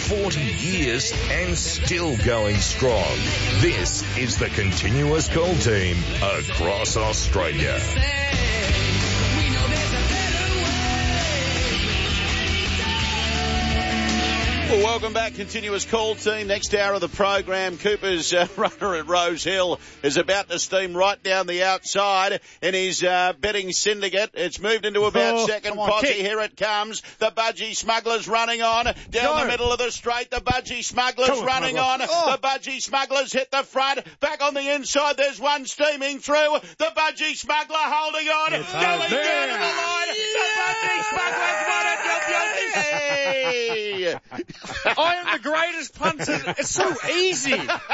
40 years and still going strong. This is the Continuous Call Team across Australia. Well, welcome back, Continuous Call Team. Next hour of the program, Cooper's runner at Rose Hill is about to steam right down the outside in his betting syndicate. It's moved into about second posse. Here it comes. The Budgie Smugglers running on down the middle of the straight. The Budgie Smugglers running on. The Budgie Smugglers hit the front. Back on the inside, there's one steaming through. The Budgie Smuggler holding on. Going down to the line. The Budgie Smugglers won it. I am the greatest punter. It's so easy.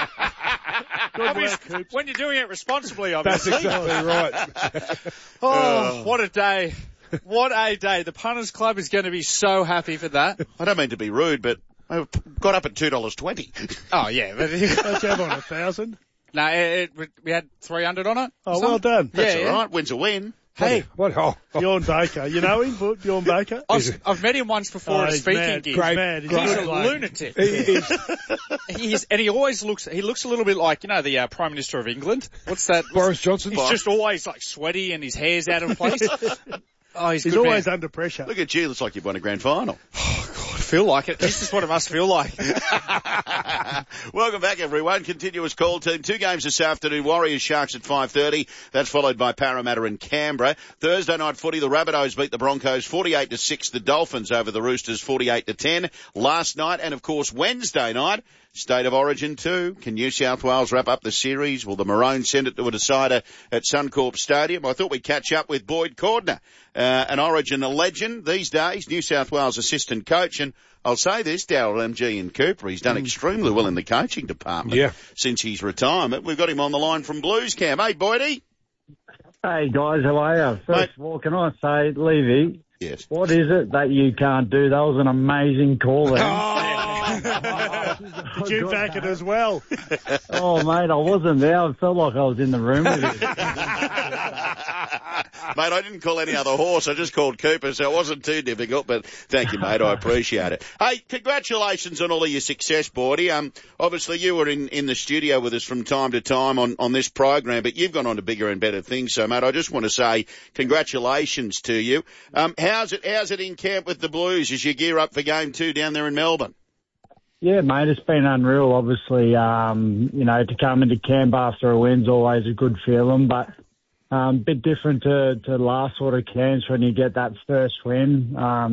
When you're doing it responsibly, obviously. That's exactly right. What a day. What a day. The Punters Club is going to be so happy for that. I don't mean to be rude, but I got up at $2.20. Oh, yeah. Don't you have on 1,000? No, we had 300 on it. Oh, well done. That's all right. Win's a win. Hey, what? Bjorn Baker. You know him, Bjorn Baker? I've met him once before at a speaking gig. Great. He's a lunatic. He always looks a little bit like, the Prime Minister of England. What's that? Boris Johnson. He's just always like sweaty and his hair's out of place. He's always under pressure. Look at you. Looks like you've won a grand final. Oh, God. I feel like it. This is what it must feel like. Welcome back, everyone. Continuous Call Team. 2 games this afternoon. Warriors Sharks at 5:30. That's followed by Parramatta and Canberra. Thursday night footy. The Rabbitohs beat the Broncos 48-6. The Dolphins over the Roosters 48-10 last night. And of course, Wednesday night, State of Origin 2. Can New South Wales wrap up the series? Will the Maroons send it to a decider at Suncorp Stadium? I thought we'd catch up with Boyd Cordner, an Origin legend these days, New South Wales assistant coach. And I'll say this, Darryl, MG and Cooper, he's done extremely well in the coaching department since his retirement. We've got him on the line from Blues Camp. Hey, Boydie. Hey, guys, how are you? First of all, can I say, Levy, yes, what is it that you can't do? That was an amazing call there. Did you back it as well? Oh, mate, I wasn't there. I felt like I was in the room with you. Mate, I didn't call any other horse. I just called Cooper, so it wasn't too difficult. But thank you, mate. I appreciate it. Hey, congratulations on all of your success, Boydie. Obviously, you were in the studio with us from time to time on this program, but you've gone on to bigger and better things. So, mate, I just want to say congratulations to you. How's it in camp with the Blues as you gear up for Game 2 down there in Melbourne? Yeah, mate, it's been unreal, obviously. To come into camp after a win's always a good feeling, but a bit different to last sort of camps when you get that first win.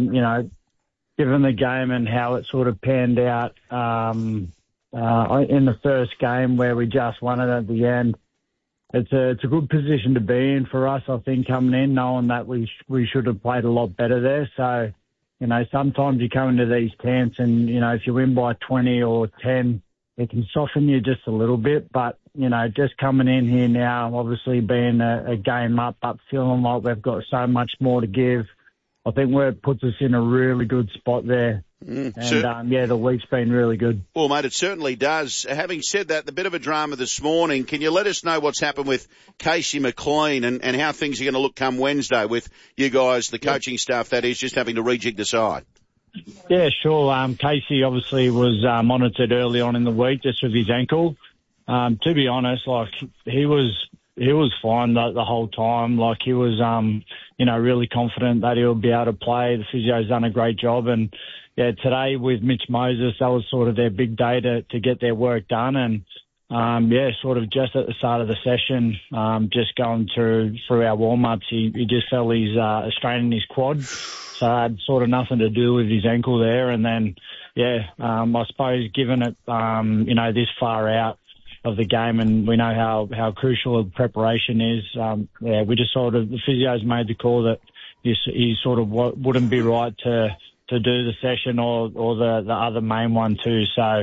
Given the game and how it sort of panned out in the first game where we just won it at the end, it's a good position to be in for us, I think, coming in, knowing that we should have played a lot better there. So, sometimes you come into these camps and, if you win by 20 or 10, it can soften you just a little bit. But, just coming in here now, obviously being a game up, but feeling like we've got so much more to give, I think it puts us in a really good spot there. The week's been really good. Well, mate, it certainly does. Having said that, the bit of a drama this morning, can you let us know what's happened with Casey McLean and how things are going to look come Wednesday with you guys, the coaching staff, that is, just having to rejig the side? Yeah, sure. Casey obviously was monitored early on in the week just with his ankle. To be honest, he was fine the whole time. He was, really confident that he'll be able to play. The physio's done a great job. And, today with Mitch Moses, that was sort of their big day to get their work done. And, sort of just at the start of the session, just going through our warm-ups, he just felt he's straining his quad. So it had sort of nothing to do with his ankle there. And then, I suppose given it, this far out of the game, and we know how crucial preparation is. We just sort of, the physios made the call that he sort of wouldn't be right to do the session or the other main one too. So,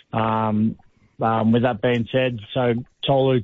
with that being said, Tolu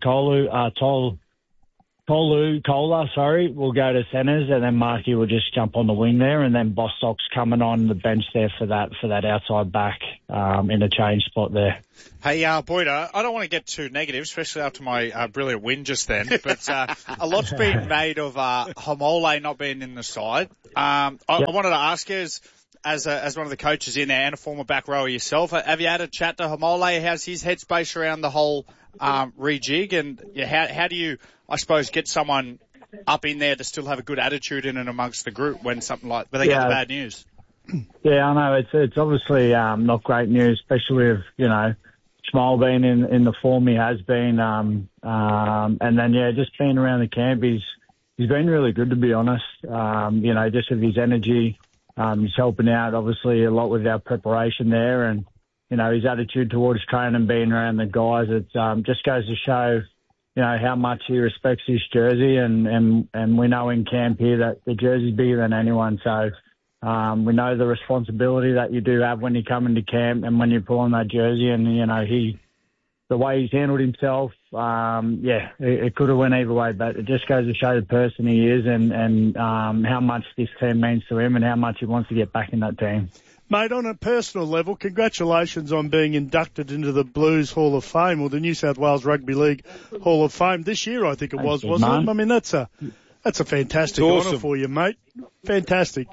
Kola, will go to centres, and then Markey will just jump on the wing there, and then Bostock's coming on the bench there for that outside back in a change spot there. Hey, Boyd, I don't want to get too negative, especially after my brilliant win just then, but a lot's been made of Homole not being in the side. I wanted to ask you, as one of the coaches in there and a former back rower yourself, have you had a chat to Hamole? How's his headspace around the whole rejig? And how do you, I suppose, get someone up in there to still have a good attitude in and amongst the group when something like when they get the bad news? Yeah, I know it's obviously not great news, especially if Schmoll being in the form he has been, and then just being around the camp, he's been really good, to be honest. Just with his energy, he's helping out obviously a lot with our preparation there, and his attitude towards training and being around the guys. It just goes to show how much he respects his jersey, and we know in camp here that the jersey's bigger than anyone. So we know the responsibility that you do have when you come into camp and when you pull on that jersey. And the way he's handled himself, it could have went either way. But it just goes to show the person he is, and how much this team means to him, and how much he wants to get back in that team. Mate, on a personal level, congratulations on being inducted into the Blues Hall of Fame, or the New South Wales Rugby League Hall of Fame this year, I think it was, wasn't it? I mean, that's a fantastic honour for you, mate. Fantastic.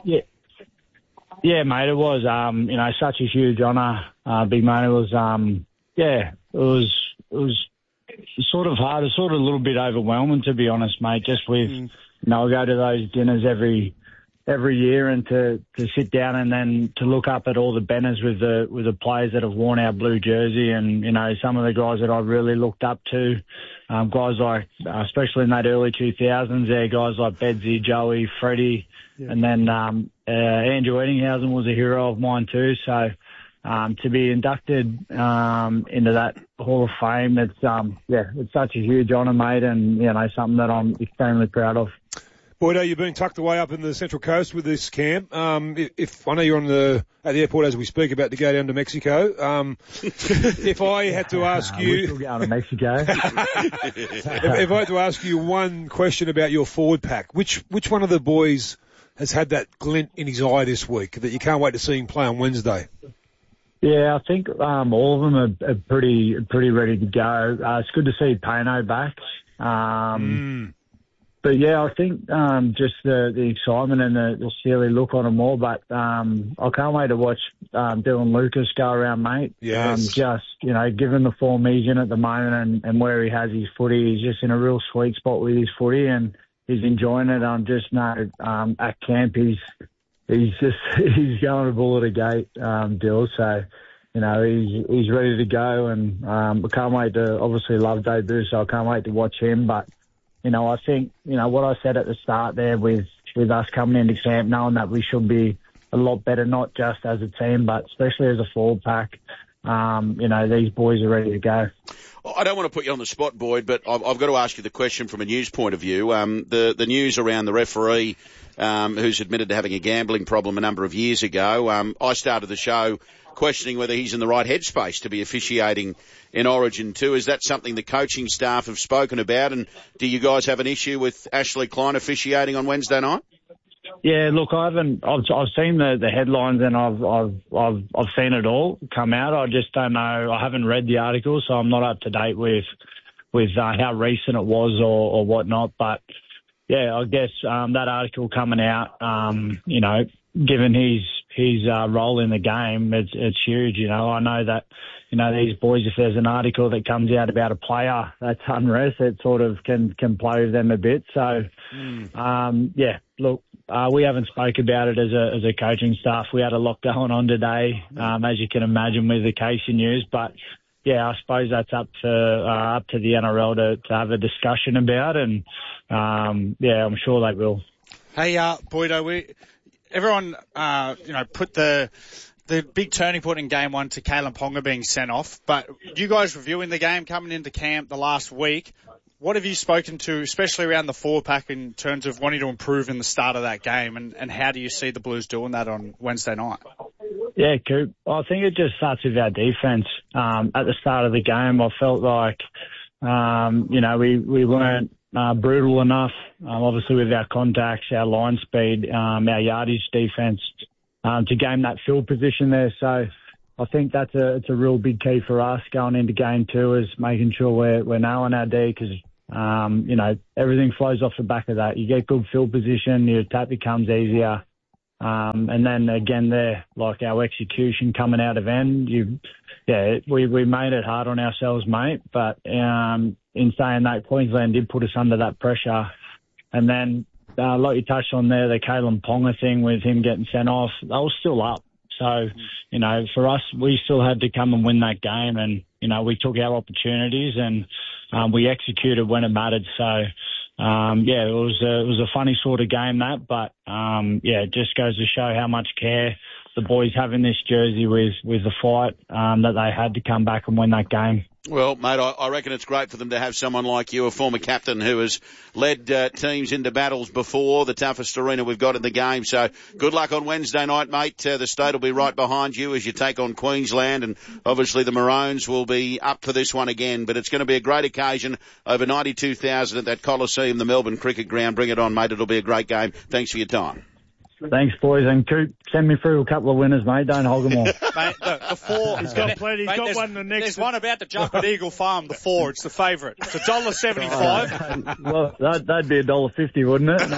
Yeah, mate, it was, such a huge honour, big man. It was, it was sort of hard. It's sort of a little bit overwhelming, to be honest, mate, just with, I go to those dinners every year, and to sit down and then to look up at all the banners with the players that have worn our blue jersey, and some of the guys that I really looked up to, guys like especially in that early 2000s there, guys like Bedsy, Joey, Freddie, and then Andrew Eddinghausen was a hero of mine too. So to be inducted into that Hall of Fame, it's such a huge honour, mate, and something that I'm extremely proud of. Boydo, you've been tucked away up in the Central Coast with this camp. If I know you're at the airport as we speak, about to go down to Mexico. If I had to ask you, we're still going to Mexico. if I had to ask you one question about your forward pack, which one of the boys has had that glint in his eye this week that you can't wait to see him play on Wednesday? Yeah, I think all of them are pretty ready to go. It's good to see Payno back. But yeah, I think just the excitement and the silly look on them all. But I can't wait to watch Dylan Lucas go around, mate. Yes. Given the form he's in at the moment and where he has his footy, he's just in a real sweet spot with his footy, and he's enjoying it. At camp he's going a bull at a gate, Dill. So he's ready to go, and I can't wait to obviously love debut. So I can't wait to watch him, but. I think, what I said at the start there with us coming into camp, knowing that we should be a lot better, not just as a team, but especially as a forward pack. These boys are ready to go. I don't want to put you on the spot, Boyd, but I've got to ask you the question from a news point of view. The news around the referee who's admitted to having a gambling problem a number of years ago. I started the show questioning whether he's in the right headspace to be officiating in Origin 2. Is that something the coaching staff have spoken about? And do you guys have an issue with Ashley Klein officiating on Wednesday night? Yeah, look, I haven't. I've seen the headlines, and I've seen it all come out. I just don't know. I haven't read the article, so I'm not up to date with how recent it was or whatnot. But yeah, I guess that article coming out, given his role in the game, it's huge. I know that. These boys, if there's an article that comes out about a player that's unrest, it sort of can play with them a bit. So, we haven't spoke about it as a coaching staff. We had a lot going on today, as you can imagine, with the Casey news. But, yeah, I suppose that's up to the NRL to have a discussion about, and, I'm sure they will. Hey, Boydo, everyone, put the big turning point in game one to Kalen Ponga being sent off, but you guys reviewing the game coming into camp the last week, what have you spoken to, especially around the forward pack, in terms of wanting to improve in the start of that game, and how do you see the Blues doing that on Wednesday night? Yeah, Coop, I think it just starts with our defence. At the start of the game, I felt like, we weren't brutal enough, obviously with our contacts, our line speed, our yardage defence, to gain that field position there. So I think it's a real big key for us going into game two, is making sure we're nailing our D, because, everything flows off the back of that. You get good field position, your attack becomes easier. And then again there, like our execution coming out of end, we made it hard on ourselves, mate. But in saying that, Queensland did put us under that pressure. And then, like you touched on there, the Kalen Ponga thing with him getting sent off, that was still up. So, for us, we still had to come and win that game. And, we took our opportunities and we executed when it mattered. So, it was a funny sort of game that, but it just goes to show how much care the boys have in this jersey with the fight that they had to come back and win that game. Well, mate, I reckon it's great for them to have someone like you, a former captain who has led teams into battles before, the toughest arena we've got in the game. So good luck on Wednesday night, mate. The state will be right behind you as you take on Queensland, and obviously the Maroons will be up for this one again. But it's going to be a great occasion, over 92,000 at that Coliseum, the Melbourne Cricket Ground. Bring it on, mate. It'll be a great game. Thanks for your time. Thanks, boys. And Coop, send me through a couple of winners, mate. Don't hog them all. Mate, the 4. He's got plenty. He's got one in the next. There's one about to jump at Eagle Farm, the 4. It's the favourite. It's $1.75. Well, that'd be $1.50, wouldn't it?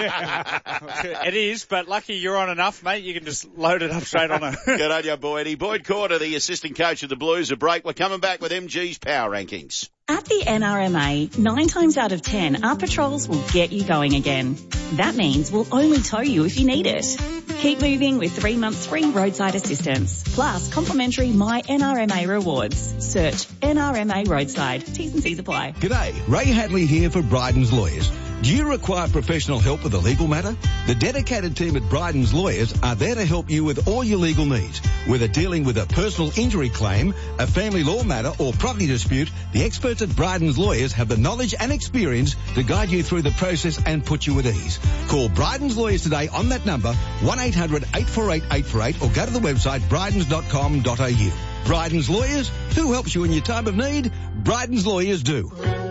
It is, but lucky you're on enough, mate. You can just load it up straight on a... Good on you, Boydie. Boyd Corder, the assistant coach of the Blues. A break. We're coming back with MG's Power Rankings. At the NRMA, 9 times out of 10, our patrols will get you going again. That means we'll only tow you if you need it. Keep moving with 3 months free roadside assistance, plus complimentary My NRMA rewards. Search NRMA Roadside. T's and C's apply. G'day, Ray Hadley here for Bryden's Lawyers. Do you require professional help with a legal matter? The dedicated team at Bryden's Lawyers are there to help you with all your legal needs. Whether dealing with a personal injury claim, a family law matter or property dispute, the experts at Bryden's Lawyers have the knowledge and experience to guide you through the process and put you at ease. Call Bryden's Lawyers today on that number, 1-800-848-848, or go to the website brydens.com.au. Bryden's Lawyers, who helps you in your time of need? Bryden's Lawyers do.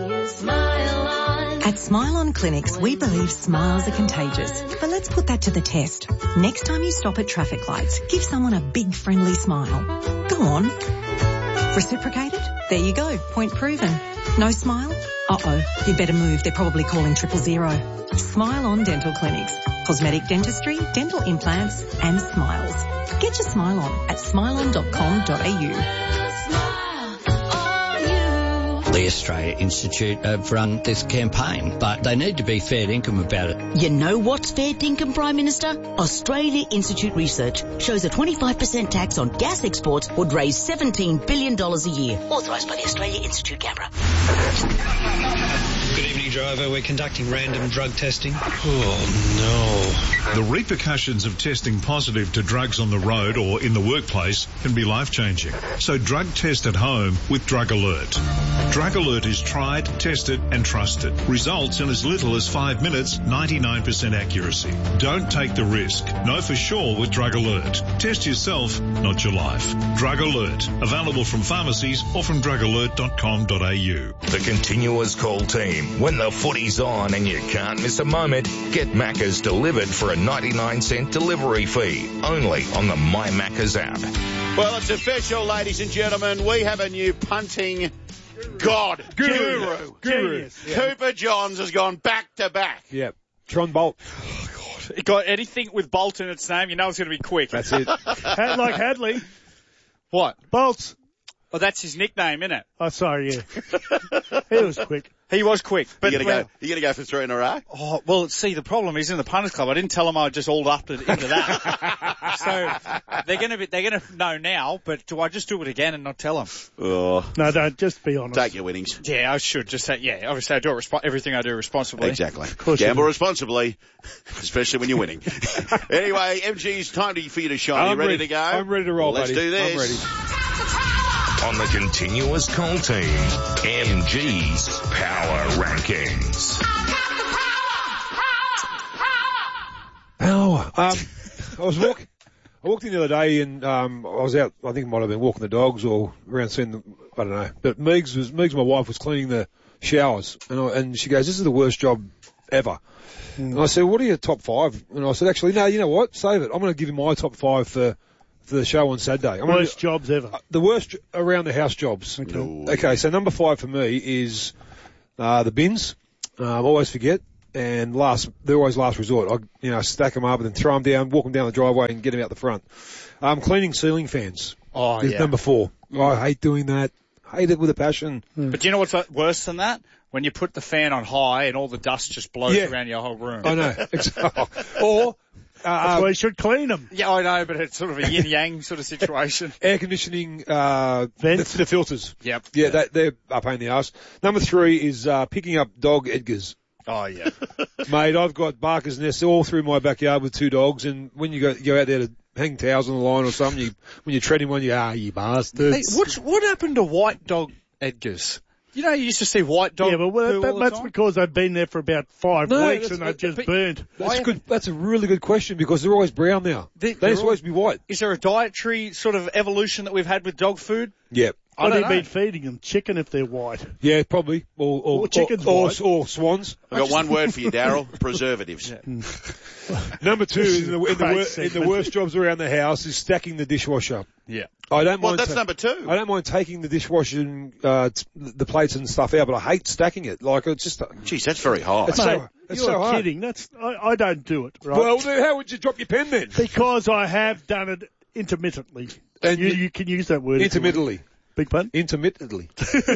At Smile On Clinics, we believe smiles are contagious. But let's put that to the test. Next time you stop at traffic lights, give someone a big friendly smile. Go on. Reciprocated? There you go. Point proven. No smile? Uh-oh. You'd better move. They're probably calling 000. Smile On Dental Clinics. Cosmetic dentistry, dental implants and smiles. Get your smile on at smileon.com.au. The Australia Institute have run this campaign, but they need to be fair income about it. You know what's fair income, Prime Minister? Australia Institute research shows a 25% tax on gas exports would raise $17 billion a year. Authorised by the Australia Institute, Canberra. Good evening, driver. We're conducting random drug testing. Oh, no. The repercussions of testing positive to drugs on the road or in the workplace can be life-changing. So drug test at home with Drug Alert. Drug Alert is tried, tested and trusted. Results in as little as 5 minutes, 99% accuracy. Don't take the risk. Know for sure with Drug Alert. Test yourself, not your life. Drug Alert. Available from pharmacies or from drugalert.com.au. The Continuous Call team. When the footy's on and you can't miss a moment, get Macca's delivered for a 99-cent delivery fee. Only on the My Macca's app. Well, it's official, ladies and gentlemen. We have a new punting guru. Genius. Yeah. Cooper Johns has gone back to back. Yep. Tron Bolt. Oh, God. It got anything with Bolt in its name, you know it's going to be quick. That's it. Like Hadley. What? Bolts. Well, that's his nickname, isn't it? Oh, sorry, yeah. He was quick. He was quick. But you gonna go for 3 in a row? Oh, well, see, the problem is in the punters club. I didn't tell them I just all upped it into that. So they're gonna know now. But do I just do it again and not tell them? Oh. No, don't. Just be honest. Take your winnings. Yeah, I should just say. Yeah, obviously I do everything I do responsibly. Exactly. Gamble responsibly, especially when you're winning. Anyway, MG, it's time for you to shine. You ready to go? I'm ready to roll, Let's buddy. do this. I'm ready. On the Continuous Call team, MG's Power Rankings. Power. I walked in the other day and I was out. I think I might have been walking the dogs or around seeing them. I don't know. But Megs, my wife, was cleaning the showers, and she goes, "This is the worst job ever." And I said, "What are your top 5?" And I said, "Actually, no. You know what? Save it. I'm going to give you my top 5 for the show on Saturday." Worst jobs ever. The worst around the house jobs. Okay, so number 5 for me is the bins. Always forget. and they're always last resort. I stack them up and then throw them down, walk them down the driveway and get them out the front. Cleaning ceiling fans. Oh, is yeah. number 4. I hate doing that. Hate it with a passion. But do you know what's worse than that? When you put the fan on high and all the dust just blows around your whole room. I know. Or that's why you should clean them. Yeah, I know, but it's sort of a yin-yang sort of situation. Air conditioning, the filters. Yep. Yeah, they're a pain in the ass. Number 3 is picking up dog Edgars. Oh, yeah. Mate, I've got barker's nests all through my backyard with 2 dogs, and when you go out there to hang towels on the line or something, when you're treading one, you bastards. Hey, what happened to white dog Edgars? You know, you used to see white dog. Yeah, but that's because they've been there for about 5 weeks and they've just burnt. That's a really good question because they're always brown now. They're supposed to be white. Is there a dietary sort of evolution that we've had with dog food? Yeah. What have you been feeding them? Chicken if they're white. Yeah, probably. Or chickens or swans. I've got one word for you, Daryl. Preservatives. Number 2 in the worst jobs around the house is stacking the dishwasher. Yeah. I don't mind. That's number 2. I don't mind taking the dishwashing, the plates and stuff out, but I hate stacking it. Like it's just. Jeez, that's very hard. You're so hard. Kidding. I don't do it. Right? Well, then how would you drop your pen then? Because I have done it intermittently. And you can use that word. Intermittently. Big pun? Intermittently.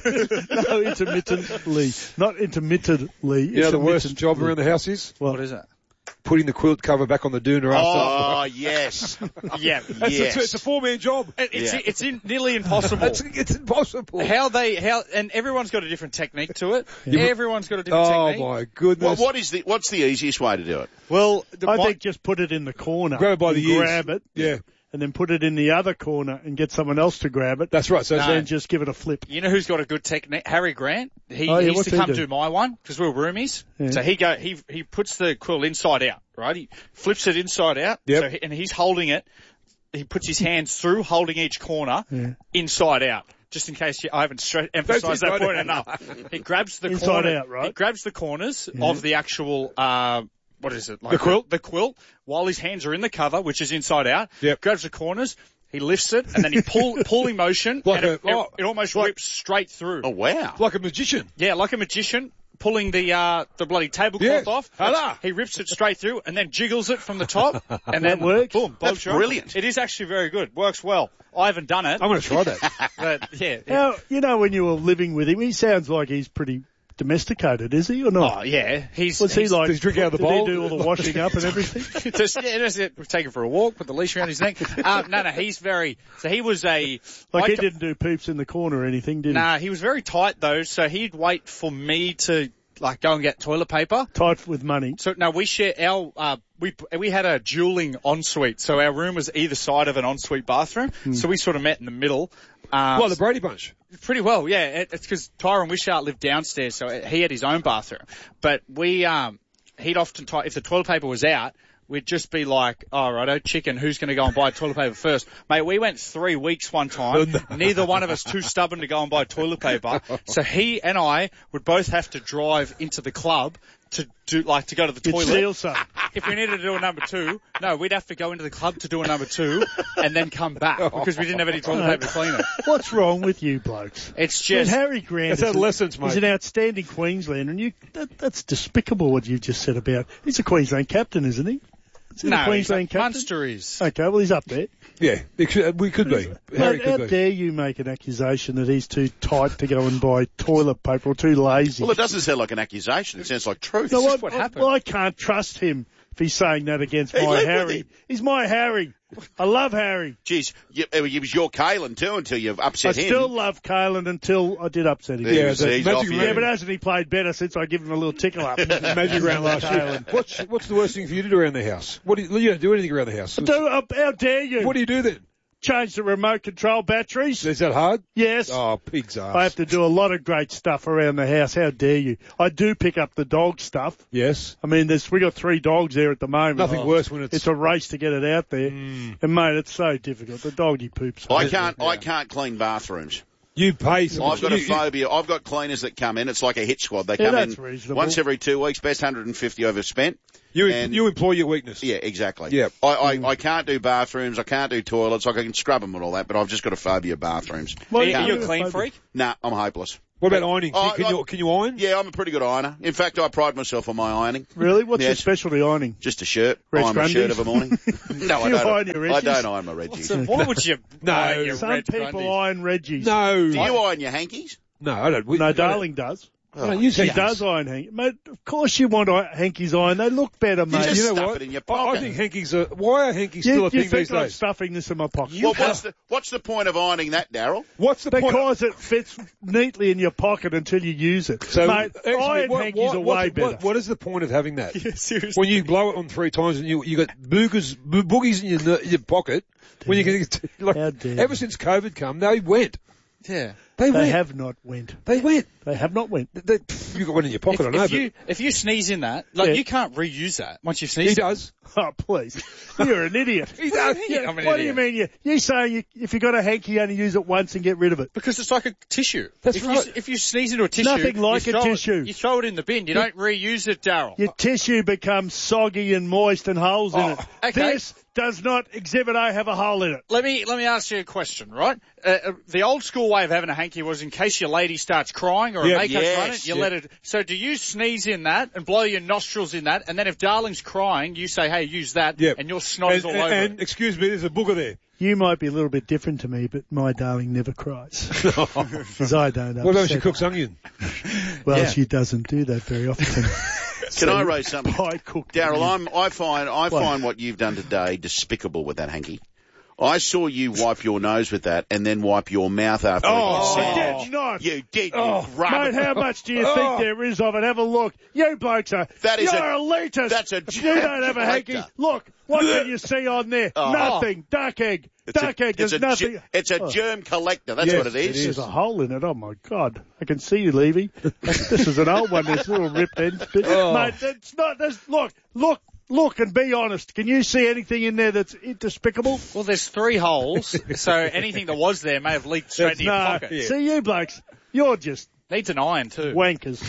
No, intermittently. Not intermittently. You know the worst job around the house is? What is that? Putting the quilt cover back on the doona after. Oh, yes. Yeah. It's a 4-man job. It's nearly impossible. It's impossible. And everyone's got a different technique to it. Everyone's got a different technique. Oh my goodness. Well, what's the easiest way to do it? Well, I think just put it in the corner. Grab it by the ears. Grab it. Yeah. And then put it in the other corner and get someone else to grab it. That's right. So then just give it a flip. You know who's got a good technique? Harry Grant. He used to come do my one because we were roomies. Yeah. So he puts the quilt inside out, right? He flips it inside out. Yep. And he's holding it. He puts his hands through, holding each corner inside out. Just in case I haven't emphasised that point enough. He grabs the inside out, right? He grabs the corners of the actual, what is it? Like the quilt? The quilt, while his hands are in the cover, which is inside out. Yep. Grabs the corners, he lifts it, and then he pulling motion, like and it almost rips straight through. Oh, wow. Like a magician. Yeah, like a magician. Pulling the bloody tablecloth off. Hello. He rips it straight through and then jiggles it from the top. And then works. Boom. That's brilliant. It is actually very good. Works well. I haven't done it. I'm going to try that. But yeah. Now, you know, when you were living with him, he sounds like he's pretty domesticated, is he, or not? Oh, yeah. What's he like? Does he drink out of the bowl? Did he do all the washing up and everything? Just take him for a walk, put the leash around his neck. No, he's very, so he was he didn't do poops in the corner or anything, did he? Nah, he was very tight though, so he'd wait for me to, like, go and get toilet paper. Tight with money. So, no, we share we had a dueling ensuite, so our room was either side of an ensuite bathroom, so we sort of met in the middle. The Brady Bunch. Pretty well, yeah. It's because Tyrone Wishart lived downstairs, so he had his own bathroom. But he'd often, if the toilet paper was out, we'd just be like, oh, righto, chicken, who's going to go and buy toilet paper first? Mate, we went 3 weeks one time. Neither one of us too stubborn to go and buy toilet paper. So he and I would both have to drive into the club to go to the toilet. Steal some. If we needed to do a number 2, no, we'd have to go into the club to do a number 2 and then come back because we didn't have any toilet paper to clean it. What's wrong with you blokes? It's just... Harry Grant it's adolescence, mate. He's an outstanding Queenslander, and that's despicable what you just said about... He's a Queensland captain, isn't he? No, Queensland captain? Munster is. Okay, well, he's up there. Yeah, we could be. Harry How dare you make an accusation that he's too tight to go and buy toilet paper or too lazy? Well, it doesn't sound like an accusation. It sounds like truth. No, what happened. Well, I can't trust him if he's saying that against my Harry. He's my Harry. I love Harry. Jeez, it was your Kalen too until you've upset him. I still love Kalen until I did upset him. Yeah, but hasn't he played better since I give him a little tickle up? Magic round last year. What's the worst thing for you to do around the house? You don't do anything around the house. How dare you? What do you do then? Change the remote control batteries. Is that hard? Yes. Oh, pig's ass. I have to do a lot of great stuff around the house. How dare you? I do pick up the dog stuff. Yes. I mean, we got 3 dogs there at the moment. Nothing worse when it's a race to get it out there. And mate, it's so difficult. The doggy poops. I can't clean bathrooms. You pay some. I've got a phobia. I've got cleaners that come in. It's like a hit squad. They come in reasonable. Once every 2 weeks. Best 150 overspent. You employ your weakness. Yeah, exactly. Yeah. I can't do bathrooms. I can't do toilets. Like I can scrub them and all that, but I've just got a phobia of bathrooms. Well, are you a clean freak? Nah, I'm hopeless. What about ironing? Can you iron? Yeah, I'm a pretty good ironer. In fact, I pride myself on my ironing. Really? What's your specialty ironing? Just a shirt. Red iron a shirt of a morning. No, I don't. Iron your Reggies? I don't iron my Reggies. Why would you iron your Some red people Grundies? iron Reggies. No. Do you iron your hankies? No, I don't. No, Darling does. She does iron hankies. Mate, of course you want hankies ironed. They look better, mate. just You know stuff what? it in your pocket. I think hankies are. Why are hankies still a thing you these think I'm days? stuffing this in my pocket? Well, what's the point of ironing that, Daryl? What's the point? Because it fits neatly in your pocket until you use it. So, mate, actually, iron hankies are way better. What is the point of having that? Yeah, seriously. When you blow it on 3 times and you got boogies in your pocket, when you can, How dare ever since COVID come, they went. Yeah. They went. have not went. They went. They have not went. You got one in your pocket, I know. If you sneeze in that, you can't reuse that once you've He sneezed. does. Oh, please. You're an idiot. He does. What do you mean? You say if you got a hanky, you only use it once and get rid of it. Because it's like a tissue. That's right. If you sneeze into a tissue, Nothing like a tissue. You throw it in the bin. You don't reuse it, Daryl. Your tissue becomes soggy and moist and holes in it. Okay. This does not exhibit I have a hole in it. Let me ask you a question, right? The old school way of having a hanky was in case your lady starts crying or a makeup's run it, you let it. So do you sneeze in that and blow your nostrils in that, and then if Darling's crying, you say, hey, use that, and your snot is all over And it. excuse me, there's a booger there. You might be a little bit different to me, but my darling never cries. Because I don't What about upset she cooks onion? Well, she doesn't do that very often. Can I raise something? Daryl, I find what you've done today despicable with that hanky. I saw you wipe your nose with that and then wipe your mouth after I did not. You did, Mate, how much do you think there is of it? Have a look. You blokes are, you're elitist. That's a If you don't have a hanky, look, what can you see on there? Nothing. Duck egg. There's nothing. It's a germ collector. That's what it is. There's a hole in it. Oh, my God. I can see you, Levy. This is an old one. There's little ripped ends. Mate, it's not. Look and be honest. Can you see anything in there that's despicable? Well, there's 3 holes, so anything that was there may have leaked straight into your pocket. Yeah. See, you blokes, you're just needs an iron too. Wankers.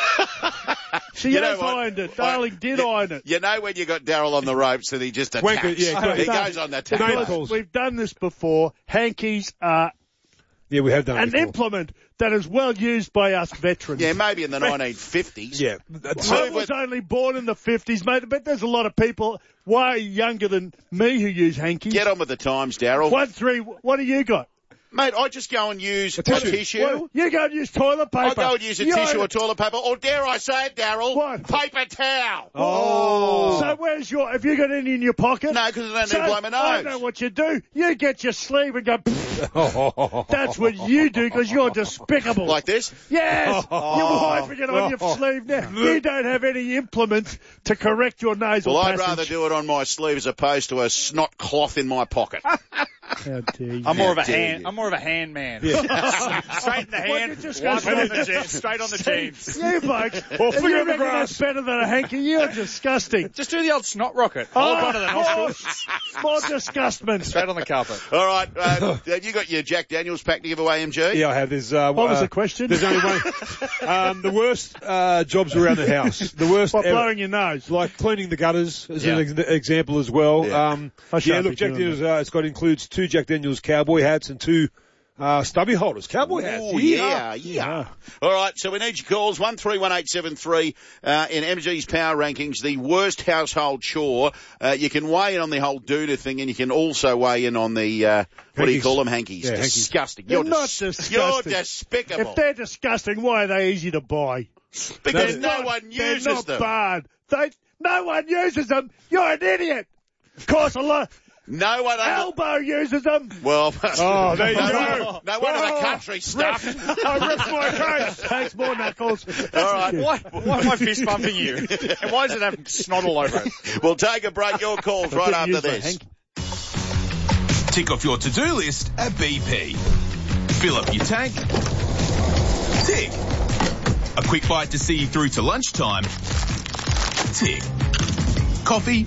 She has ironed it. Darling did iron it. You know when you got Daryl on the ropes and he just attacks. He goes on that attack. We've done this before. Hankies are we have done it an before. implement that is well used by us veterans. Yeah, maybe in the 1950s. Yeah. I was only born in the 50s, mate, but there's a lot of people way younger than me who use hankies. Get on with the times, Daryl. 1-3, what do you got? Mate, I just go and use a tissue. Well, you go and use toilet paper. I go and use a tissue or toilet paper, or dare I say it, Daryl? What? Paper towel. Oh. So where's have you got any in your pocket? No, because I don't need to blow my nose. I know what you do. You get your sleeve and go, that's what you do because you're despicable. Like this? Yes. You're wiping it on your sleeve now. You don't have any implements to correct your nasal passage. I'd rather do it on my sleeve as opposed to a snot cloth in my pocket. How dare you? I'm more of a hand man. Yeah. Straight in the hand, straight on the jeans. You blokes, if you reckon that's better than a hanky, you're disgusting. Just do the old snot rocket. Hold on to the nostrils. More disgustment. Straight on the carpet. All right, have you got your Jack Daniels pack to give away, MG? Yeah, I have. There's what was the question? There's only one. The worst jobs around the house. The worst. Blowing your nose, like cleaning the gutters, as an example as well. Look, Jack Daniels. It's includes 2 Jack Daniels cowboy hats and 2 stubby holders. Cowboy hats. Oh, yeah. All right, so we need your calls. 131873 in MG's Power Rankings, the worst household chore. You can weigh in on the whole dooder thing, and you can also weigh in on the what do you call them, hankies? Yeah, disgusting. You're not disgusting. You're despicable. If they're disgusting, why are they easy to buy? Because no one uses them. them. They're not bad. No one uses them. You're an idiot. Of course, a lot. No one. Elbow uses them. Well, there you go. No wonder the country stuff. I ripped my case. Thanks, more knuckles. All right. Why am I fist bumping you? And why does it have snot all over it? We'll take a break. Your calls right after this. Tick off your to-do list at BP. Fill up your tank. Tick. A quick bite to see you through to lunchtime. Tick. Coffee.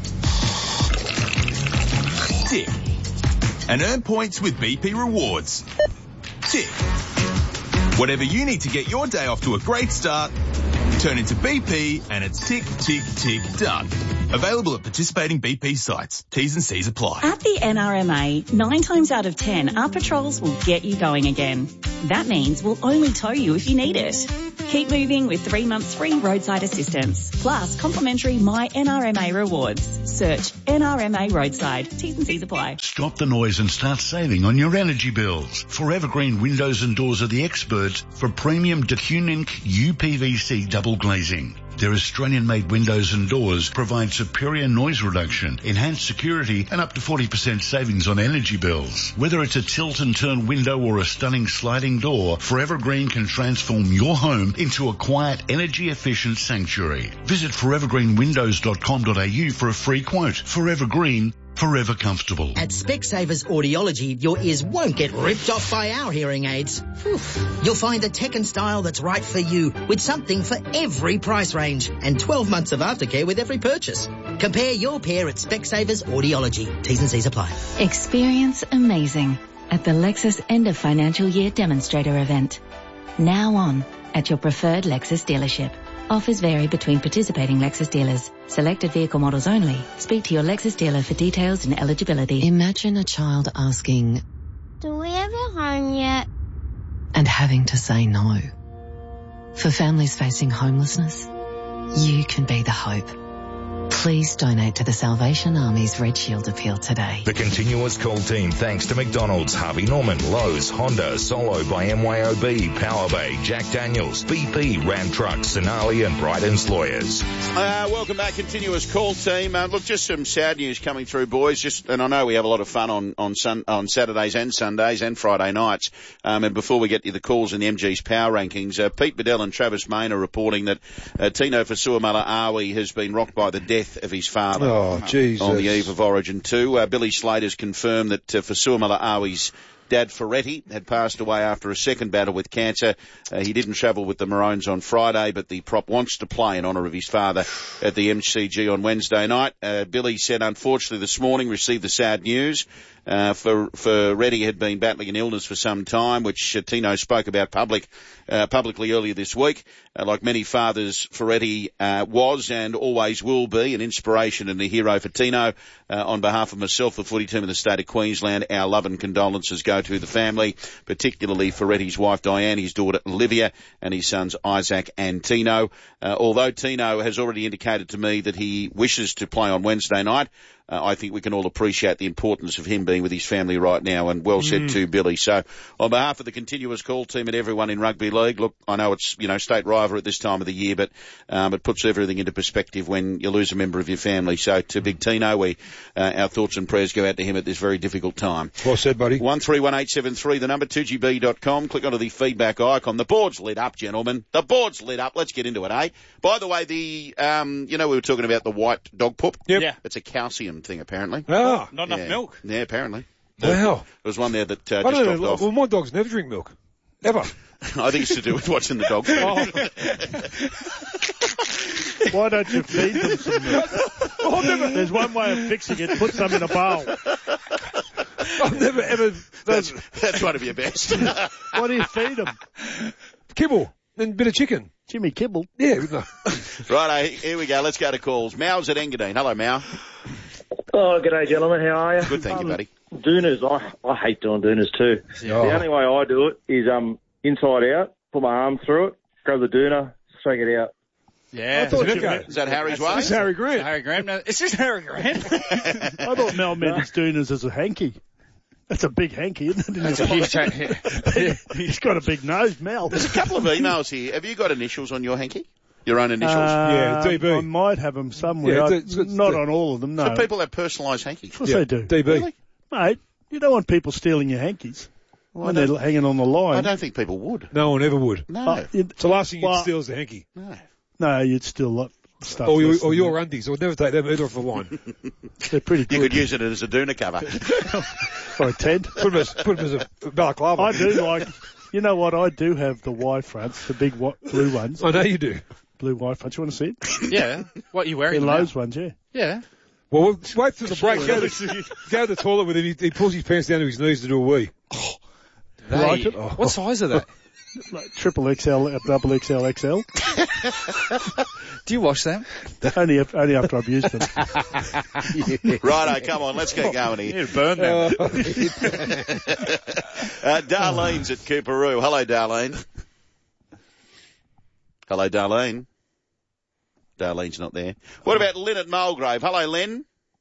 Tick. And earn points with BP Rewards. Tick. Whatever you need to get your day off to a great start, turn into BP and it's tick, tick, tick, done. Available at participating BP sites. T's and C's apply. At the NRMA, 9 times out of 10, our patrols will get you going again. That means we'll only tow you if you need it. Keep moving with 3 months free roadside assistance, plus complimentary My NRMA rewards. Search NRMA Roadside. T's and C's apply. Stop the noise and start saving on your energy bills. Forever Green Windows and Doors are the experts for premium DeCunink UPVC double glazing. Their Australian-made windows and doors provide superior noise reduction, enhanced security, and up to 40% savings on energy bills. Whether it's a tilt and turn window or a stunning sliding door, Forever Green can transform your home into a quiet, energy-efficient sanctuary. Visit forevergreenwindows.com.au for a free quote. Forever Green, forever comfortable. At Specsavers Audiology, your ears won't get ripped off by our hearing aids. Whew. You'll find the tech and style that's right for you, with something for every price range, and 12 months of aftercare with every purchase. Compare your pair at Specsavers Audiology. T's and C's apply. Experience amazing at the Lexus End of Financial Year Demonstrator event. Now on at your preferred Lexus dealership. Offers vary between participating Lexus dealers. Selected vehicle models only. Speak to your Lexus dealer for details and eligibility. Imagine a child asking, "Do we have a home yet?" and having to say no. For families facing homelessness, you can be the hope. Please donate to the Salvation Army's Red Shield appeal today. The Continuous Call team thanks to McDonald's, Harvey Norman, Lowe's, Honda, Solo by MYOB, Power Bay, Jack Daniels, BP, Ram Trucks, Sonali and Bryden's Lawyers. Welcome back, Continuous Call team. Look, just some sad news coming through, boys. And I know we have a lot of fun on Saturdays and Sundays and Friday nights. And before we get to the calls in the MG's Power Rankings, Pete Bedell and Travis Main are reporting that Tino Fasuamala-Awi has been rocked by the death of his father on the eve of Origin 2. Billy Slater's confirmed that Fasuamala-Awi's dad Ferretti had passed away after a second battle with cancer. He didn't travel with the Maroons on Friday, but the prop wants to play in honour of his father at the MCG on Wednesday night. Billy said, unfortunately, this morning received the sad news. Ferretti had been battling an illness for some time, which Tino spoke about publicly earlier this week. Like many fathers, Ferretti was and always will be an inspiration and a hero for Tino. On behalf of myself, the footy team of the state of Queensland, our love and condolences go to the family, particularly Ferretti's wife Diane, his daughter Olivia, and his sons Isaac and Tino. Although Tino has already indicated to me that he wishes to play on Wednesday night, I think we can all appreciate the importance of him being with his family right now, and well said to Billy. So on behalf of the Continuous Call team and everyone in rugby league, look, I know it's, state rivalry at this time of the year, but it puts everything into perspective when you lose a member of your family. So to Big Tino, our thoughts and prayers go out to him at this very difficult time. Well said, buddy. 131873, the number 2GB.com. Click onto the feedback icon. The board's lit up, gentlemen. The board's lit up. Let's get into it, eh? By the way, we were talking about the white dog poop. Yep. Yeah. It's a calcium thing, apparently. Ah. Not enough milk. Yeah, apparently. Wow. There was one there that just dropped off. Well, my dogs never drink milk. Ever. I think it's to do with what's in the dog food. Why don't you feed them some milk? There's one way of fixing it. Put some in a bowl. I've never ever... That's one of your best. What do you feed them? Kibble. And a bit of chicken. Jimmy Kibble. Yeah. No. Right, here we go. Let's go to calls. Mal's at Engadine. Hello, Mal. Oh, g'day, gentlemen. How are you? Good, thank you, buddy. Doonas, I hate doing doonas too. Oh. The only way I do it is inside out, put my arm through it, grab the doona, strike it out. Yeah. Is that Harry's way? It's Harry Grant. Harry Grant. No, it's just Harry Grant. I thought Mel meant his doonas as a hanky. That's a big hanky, isn't it? That's a huge hanky. He's got a big nose, Mel. There's a couple of emails here. Have you got initials on your hanky? Your own initials? Yeah, DB. I might have them somewhere. Yeah, not on all of them, no. So people have personalised hankies? Of course they do. DB. Really? Mate, you don't want people stealing your hankies when they're hanging on the line. I don't think people would. No one ever would. No. It's the last thing you'd steal is the hanky. No, you'd steal stuff. Or your undies. I would never take them either off the line. They're pretty good. You could use it as a doona cover. Or a tent. Put them as a balaclava. I do like... You know what? I do have the Y fronts, the big blue ones. I know you do. Blue Y fronts. You want to see it? Yeah. What are you wearing? Those ones, yeah. Yeah. Well, we'll wait through the break. Go to the toilet with him. He pulls his pants down to his knees to do a wee. You like it? Oh. What size are they? Like triple XL, double XL, XL. Do you wash them? Only after I've used them. Righto, come on, let's get going here. You burn them. Darlene's at Cooperoo. Hello, Darlene. Hello, Darlene. Darlene's not there. What about Lynn at Mulgrave? Hello, Lynn.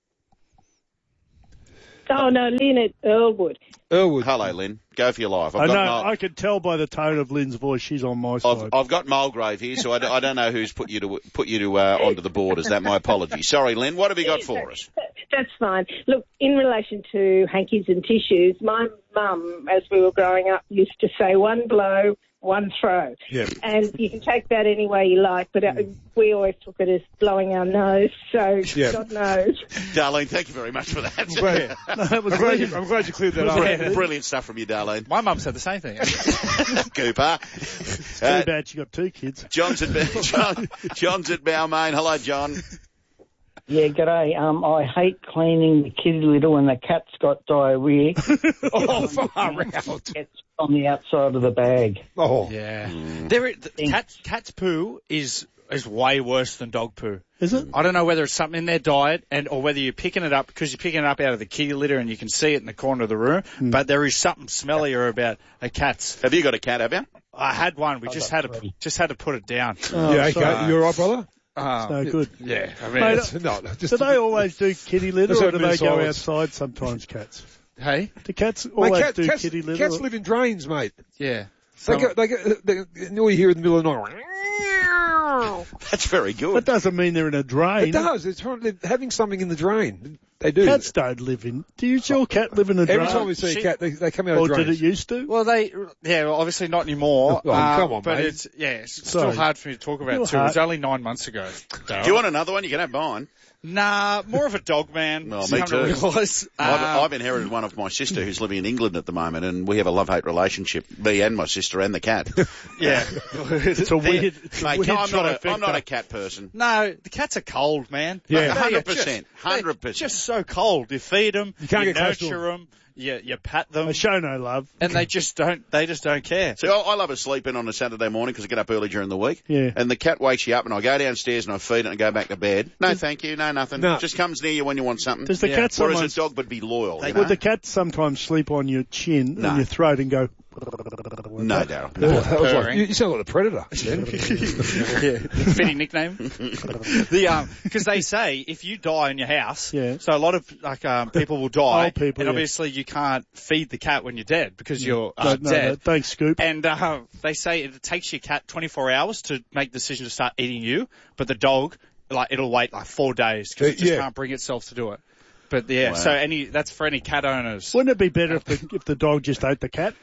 Oh, no, Lynn at Earlwood. Hello, Lynn. Go for your life. I could tell by the tone of Lynn's voice she's on my side. I've got Mulgrave here, so I don't know who's put you onto the board. Is that my apology? Sorry, Lynn. What have you got for us? That's fine. Look, in relation to hankies and tissues, my mum, as we were growing up, used to say one blow, one throw. Yep. And you can take that any way you like, but we always took it as blowing our nose, so God knows. Darlene, thank you very much for that. I'm glad you cleared that up. Brilliant stuff from you, Darlene. My mum said the same thing. Cooper. Too bad you got two kids. John's at Balmain. Hello, John. Yeah, g'day. I hate cleaning the kitty litter when the cat's got diarrhea. Far out. It's on the outside of the bag. Oh. Yeah. Cat's poo is way worse than dog poo. Is it? I don't know whether it's something in their diet or whether you're picking it up because you're picking it up out of the kitty litter and you can see it in the corner of the room, but there is something smellier about a cat's. Have you got a cat, have you? I had one. We just had to put it down. Oh, yeah, okay. You all right, brother? It's no good. Yeah. I mean, do they always do kitty litter or do they go outside sometimes, cats? Hey? Do cats always do kitty litter? Cats live in drains, mate. Yeah. All you hear in the middle of the night. That's very good. That doesn't mean they're in a drain. It does. They're having something in the drain. They do. Cats don't live in. Do you see your cat live in a drain? Every time we see a cat, they come out of drains. Or did it used to? Well, obviously not anymore. Come on, but mate. It's still hard for me to talk about too. It was only 9 months ago. Do you want another one? You can have mine. Nah, more of a dog man. No, me too. I've inherited one of my sister who's living in England at the moment, and we have a love-hate relationship, me and my sister and the cat. Yeah. It's a weird I'm not a cat person. No, the cats are cold, man. Yeah, 100%. 100%. Just so cold. You feed them, you nurture them. You pat them. They show no love. And they just don't care. See, I love a sleep in on a Saturday morning because I get up early during the week. Yeah. And the cat wakes you up and I go downstairs and I feed it and go back to bed. No, thank you. No, nothing. No. Just comes near you when you want something. Does the cat Whereas a dog would be loyal. Would the cat sometimes sleep on your chin and your throat and go... No, Darryl. You sound like the Predator. Fitting nickname. Because they say if you die in your house, so a lot of people will die, old people, and obviously you can't feed the cat when you're dead because you're dead. No, thanks, Scoop. And they say it takes your cat 24 hours to make the decision to start eating you, but the dog, it'll wait 4 days because it just can't bring itself to do it. But Wow. So that's for any cat owners. Wouldn't it be better if the dog just ate the cat?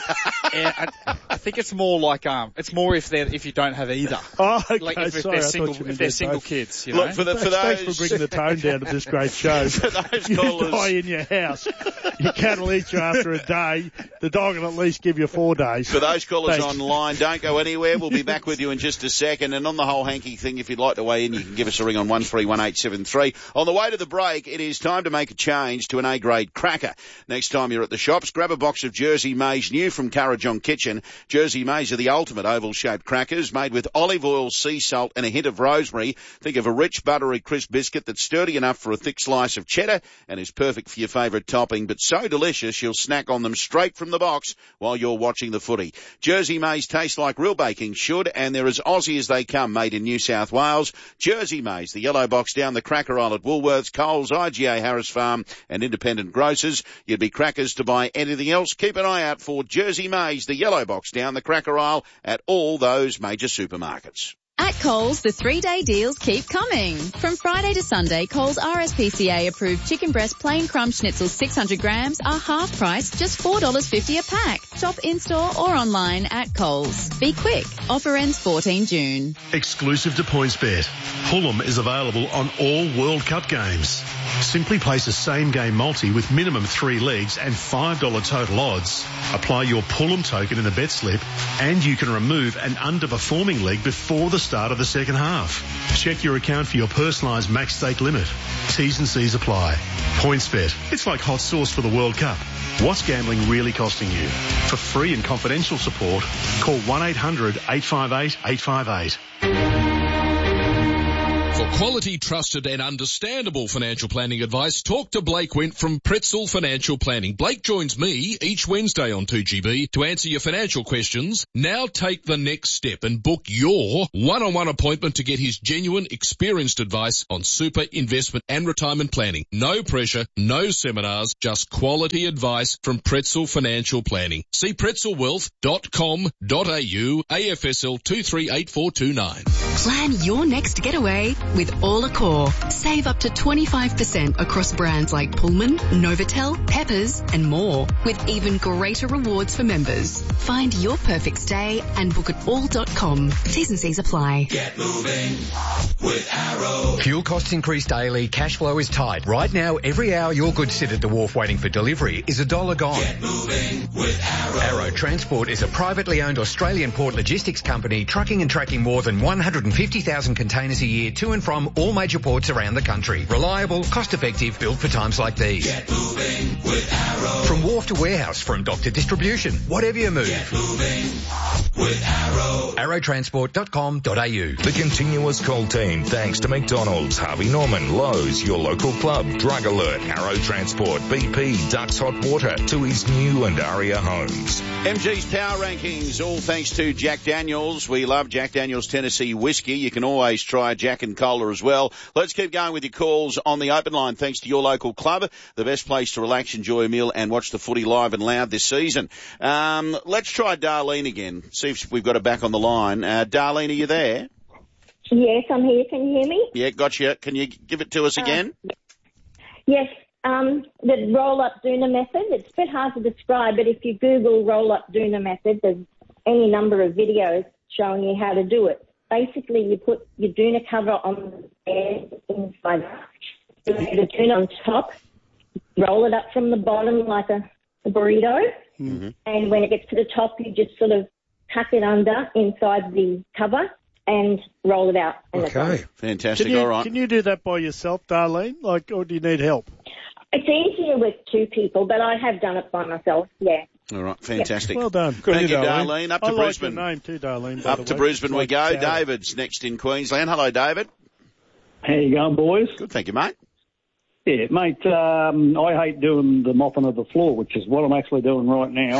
Yeah, I think it's more it's more if you don't have either. Oh, okay. If they're single kids, you know. Look, for those, thanks for bringing the tone down to this great show. For those you callers, die in your house. Your cat will eat you after a day. The dog will at least give you 4 days. For those callers online, don't go anywhere. We'll be back with you in just a second. And on the whole hanky thing, if you'd like to weigh in, you can give us a ring on 131873. On the way to the break, it is time to make a change to an A-grade cracker. Next time you're at the shops, grab a box of Jersey Maize new from Currajong Kitchen. Jersey Maize are the ultimate oval-shaped crackers made with olive oil, sea salt and a hint of rosemary. Think of a rich, buttery, crisp biscuit that's sturdy enough for a thick slice of cheddar and is perfect for your favourite topping, but so delicious you'll snack on them straight from the box while you're watching the footy. Jersey Maize tastes like real baking should, and they're as Aussie as they come, made in New South Wales. Jersey Maize, the yellow box down the cracker aisle at Woolworths, Coles, IGA, Harris Farm and independent grocers. You'd be crackers to buy anything else. Keep an eye out for Jersey Maize, the yellow box down the cracker aisle at all those major supermarkets. At Coles, the 3-day deals keep coming. From Friday to Sunday, Coles RSPCA approved chicken breast plain crumb schnitzel 600 grams are half price, just $4.50 a pack. Shop in-store or online at Coles. Be quick. Offer ends 14 June. Exclusive to PointsBet. Fulham is available on all World Cup games. Simply place a same-game multi with minimum 3 legs and $5 total odds. Apply your Fulham token in the bet slip and you can remove an underperforming leg before the start of the second half. Check your account for your personalised max stake limit. T's and C's apply. PointsBet. It's like hot sauce for the World Cup. What's gambling really costing you? For free and confidential support, call 1-800-858-858. For quality, trusted and understandable financial planning advice, talk to Blake Wint from Pretzel Financial Planning. Blake joins me each Wednesday on 2GB to answer your financial questions. Now take the next step and book your one-on-one appointment to get his genuine, experienced advice on super, investment and retirement planning. No pressure, no seminars, just quality advice from Pretzel Financial Planning. See pretzelwealth.com.au, AFSL 238429. Plan your next getaway with All Accor. Save up to 25% across brands like Pullman, Novotel, Peppers and more, with even greater rewards for members. Find your perfect stay and book at all.com. T's and C's apply. Get moving with Arrow. Fuel costs increase daily, cash flow is tight. Right now, every hour your goods sit at the wharf waiting for delivery is $1 gone. Get moving with Arrow. Arrow Transport is a privately owned Australian port logistics company trucking and tracking more than 150,000 containers a year to and from all major ports around the country. Reliable, cost-effective, built for times like these. Get moving with Arrow. From wharf to warehouse, from dock to distribution, whatever you move. Get moving with Arrow. Arrowtransport.com.au. The continuous call team, thanks to McDonald's, Harvey Norman, Lowe's, your local club, Drug Alert, Arrow Transport, BP, Ducks Hot Water, to his new and Aria homes. MG's Power Rankings, all thanks to Jack Daniels. We love Jack Daniels Tennessee Whiskey. You can always try Jack and Cola as well. Let's keep going with your calls on the open line, thanks to your local club, the best place to relax, enjoy a meal and watch the footy live and loud this season. Let's try Darlene again, see if we've got her back on the line. Darlene, are you there? Yes, I'm here. Can you hear me? Yeah, gotcha. Can you give it to us again? Yes. The roll-up doona method, it's a bit hard to describe, but if you Google roll-up doona method, there's any number of videos showing you how to do it. Basically, you put your doona cover on the bed inside, you put the doona on top, roll it up from the bottom like a burrito, and when it gets to the top, you just sort of tuck it under inside the cover and roll it out. Okay, fantastic. All right. Can you do that by yourself, Darlene? Or do you need help? It's easier with two people, but I have done it by myself, yeah. All right, fantastic. Well done. Thank you, Darlene. Up to Brisbane. I like your name too, Darlene. Up to Brisbane we go. David's next in Queensland. Hello, David. How you going, boys? Good, thank you, mate. Yeah, mate, I hate doing the mopping of the floor, which is what I'm actually doing right now.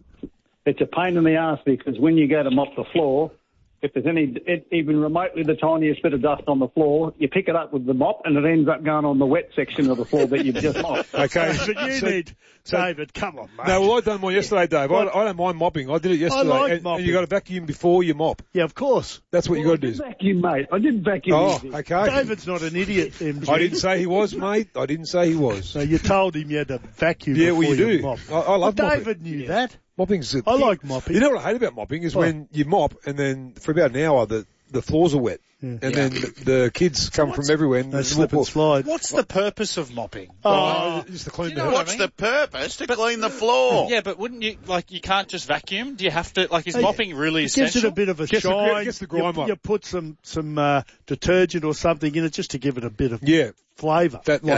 It's a pain in the arse because when you go to mop the floor, if there's even remotely the tiniest bit of dust on the floor, you pick it up with the mop and it ends up going on the wet section of the floor that you've just mopped. Okay. But you need, David, come on, mate. No, well, I done one yesterday, Dave. I don't mind mopping. I did it yesterday. I like mopping. And you got to vacuum before you mop. Yeah, of course. That's what you got to do. Vacuum, mate. I did vacuum. Oh, okay. David's not an idiot, MG. I didn't say he was, mate. I didn't say he was. No, you told him you had to vacuum yeah, before well, you do. mop. I love mopping. David knew that. Mopping's I like mopping. You know what I hate about mopping is when you mop and then for about an hour the floors are wet. Yeah. And then the kids come from everywhere and they slip and slide. What's the purpose of mopping? Just to clean the What's the purpose? To clean the floor. Yeah, but wouldn't you, you can't just vacuum? Do you have to, is mopping really essential? Gives it a bit of a shine. Gets the grime up. You put some detergent or something in it just to give it a bit of flavour.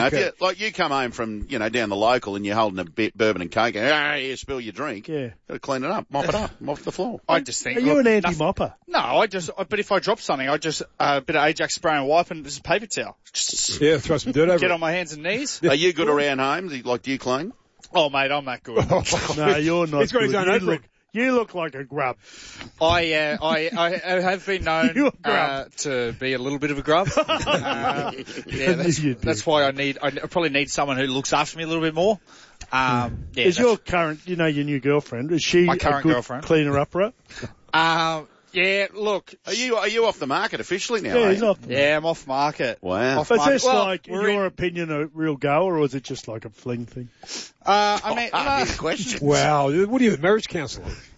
You come home from, down the local and you're holding a bit bourbon and coke and, you spill your drink. Yeah. Got to clean it up, mop it up, mop the floor. I just think. Are you an anti-mopper? No, but if I drop something, I just, a bit of Ajax spray and wipe and just a paper towel. Yeah, throw some dirt over Get on my hands and knees. Are you good around home? Do you clean? Oh, mate, I'm that good. No, you're not. He's got his own apron. You look like a grub. I have been known to be a little bit of a grub. That's why I probably need someone who looks after me a little bit more. Is your current, your new girlfriend, is she my current a good girlfriend cleaner-upper? Yeah, look. Are you off the market officially now? Yeah, he's off. Yeah, I'm off market. Wow. Is this in your opinion, a real goer, or is it just like a fling thing? Question. Wow. What are you, a marriage counsellor?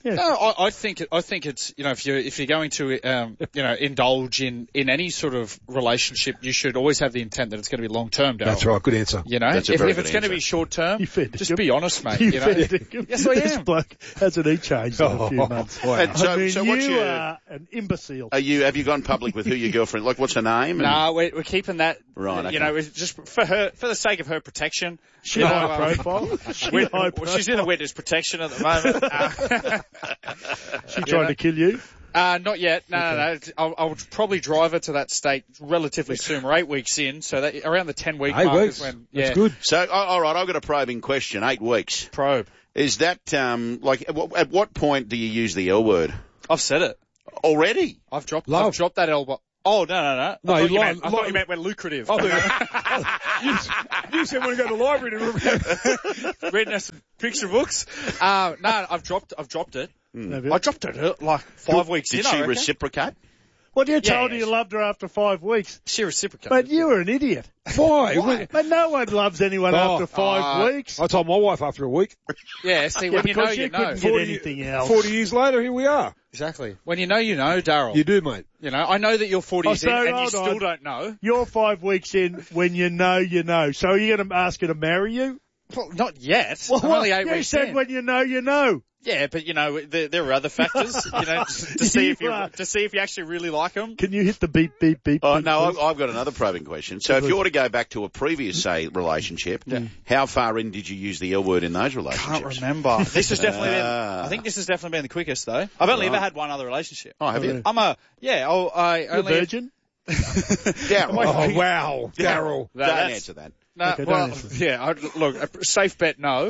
Yeah. No, I think it's, you know, if you're going to, you know, indulge in any sort of relationship, you should always have the intent that it's going to be long term, Darryl. That's right. Good answer. You know, if it's going to be short term, just be honest, mate. You know? Yes, I am. This bloke hasn't he changed in a few months? Wow. And so what's you your, are an imbecile. have you gone public with who your girlfriend? Like, what's her name? No, we're keeping that. Right. Okay. You know, it's just for the sake of her protection. She's high profile. She's in a witness protection at the moment. She trying to kill you? Not yet. No. I'll probably drive her to that state relatively soon. We're 8 weeks in, so that around the 10-week mark is when. Yeah. That's good. So, all right, I've got a probing question. 8 weeks. Probe. Is that like at what point do you use the L word? I've said it already. I've dropped that L. Oh, no. I thought you meant when lucrative. You said when you go to the library to reading us some picture books. No, I've dropped it. I dropped it like 5 weeks in. Did she reciprocate? Well, you told her you loved her after 5 weeks. She reciprocated. But you were an idiot. Why? But no one loves anyone after 5 weeks. I told my wife after a week. Yeah, see, when you know, you know. Couldn't get anything else. 40 years later, here we are. Exactly. When you know, Darryl. You do, mate. You know, I know that you're 40 years in and you still don't know. You're 5 weeks in when you know, you know. So are you going to ask her to marry you? Well, not yet. Well, I'm only 8 weeks in. You said when you know, you know. Yeah, but you know, there are other factors, you know, to see if you actually really like them. Can you hit the beep, beep, beep? Oh, beep, no, beep? I've got another probing question. So if you were to go back to a previous, say, relationship, how far in did you use the L word in those relationships? Can't remember. This has definitely been, I think this has definitely been the quickest though. I've only ever had one other relationship. Oh, have you? I'm a virgin? Darryl. Oh, wow. Darryl. Don't answer that. No, look, safe bet no.